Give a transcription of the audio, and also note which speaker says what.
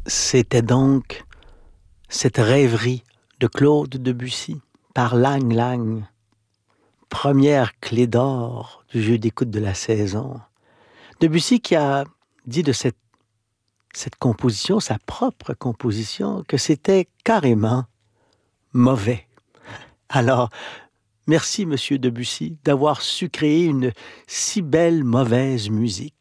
Speaker 1: C'était donc cette rêverie de Claude Debussy par Lang Lang, première clé d'or du jeu d'écoute de la saison. Debussy qui a dit de cette composition, sa propre composition, que c'était carrément mauvais. Alors, merci Monsieur Debussy d'avoir su créer une si belle mauvaise musique.